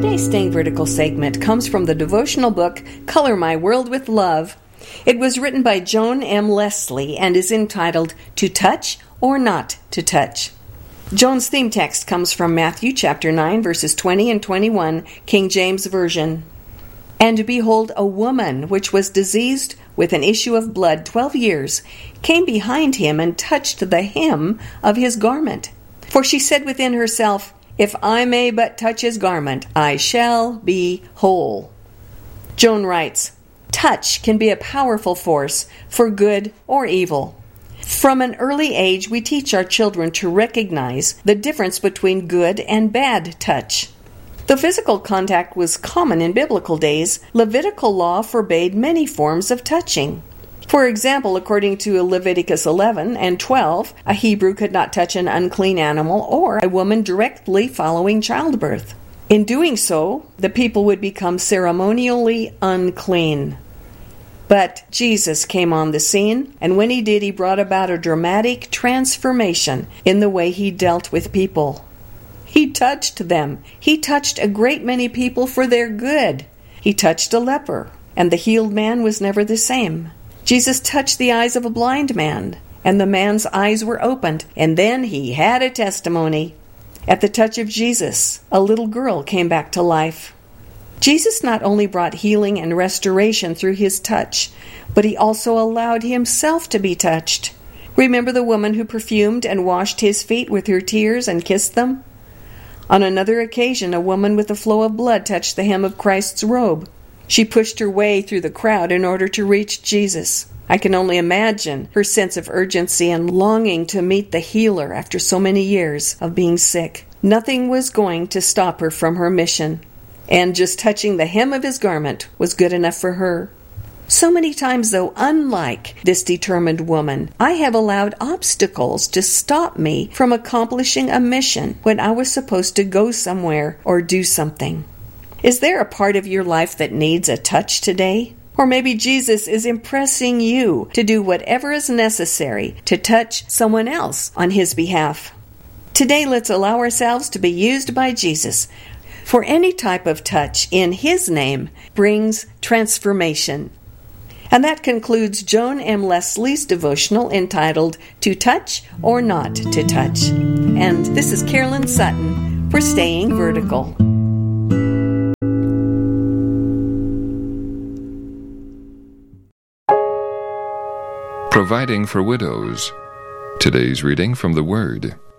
Today's Staying Vertical segment comes from the devotional book, Color My World with Love. It was written by Joan M. Leslie and is entitled, To Touch or Not to Touch. Joan's theme text comes from Matthew chapter 9, verses 20 and 21, King James Version. And behold, a woman which was diseased with an issue of blood 12 years came behind him and touched the hem of his garment. For she said within herself, If I may but touch his garment, I shall be whole. Joan writes, touch can be a powerful force for good or evil. From an early age, we teach our children to recognize the difference between good and bad touch. Though physical contact was common in biblical days, Levitical law forbade many forms of touching. For example, according to Leviticus 11 and 12, a Hebrew could not touch an unclean animal or a woman directly following childbirth. In doing so, the people would become ceremonially unclean. But Jesus came on the scene, and when he did, he brought about a dramatic transformation in the way he dealt with people. He touched them. He touched a great many people for their good. He touched a leper, and the healed man was never the same. Jesus touched the eyes of a blind man, and the man's eyes were opened, and then he had a testimony. At the touch of Jesus, a little girl came back to life. Jesus not only brought healing and restoration through his touch, but he also allowed himself to be touched. Remember the woman who perfumed and washed his feet with her tears and kissed them? On another occasion, a woman with a flow of blood touched the hem of Christ's robe. She pushed her way through the crowd in order to reach Jesus. I can only imagine her sense of urgency and longing to meet the healer after so many years of being sick. Nothing was going to stop her from her mission. And just touching the hem of his garment was good enough for her. So many times, though, unlike this determined woman, I have allowed obstacles to stop me from accomplishing a mission when I was supposed to go somewhere or do something. Is there a part of your life that needs a touch today? Or maybe Jesus is impressing you to do whatever is necessary to touch someone else on his behalf. Today, let's allow ourselves to be used by Jesus. For any type of touch in his name brings transformation. And that concludes Joan M. Leslie's devotional entitled To Touch or Not to Touch. And this is Carolyn Sutton for Staying Vertical. Providing for Widows. Today's reading from the Word.